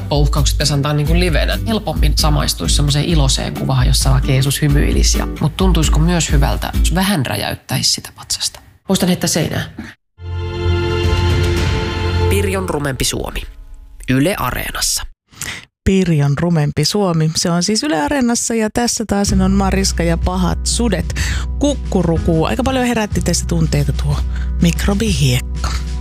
uhkaukset pitäisi antaa niin kuin livenä. Helpommin samaistuisi semmoiseen iloiseen kuvaan, jossa vaikka Jeesus hymyilisi. Mutta tuntuisiko myös hyvältä, jos vähän räjäyttäisi sitä patsasta? Muistan heittää seinään. Pirjon rumempi Suomi. Yle Areenassa. Pirjon rumempi Suomi. Se on siis Yle Areenassa ja tässä taas on Mariska ja pahat sudet. Kukkurukuu. Aika paljon herätti teistä tunteita tuo mikrobihiekka.